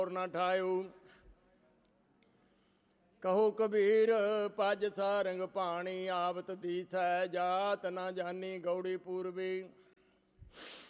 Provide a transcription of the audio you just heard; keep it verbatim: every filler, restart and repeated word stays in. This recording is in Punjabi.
ਨਾ ਠਾਇਓ। ਕਹੋ ਕਬੀਰ ਪਜ ਸਾਰੰਗ ਪਾਣੀ, ਆਵਤ ਦੀਸੈ ਜਾਤ ਨਾ ਜਾਨੀ ਗੌੜੀ ਪੂਰਬੀ।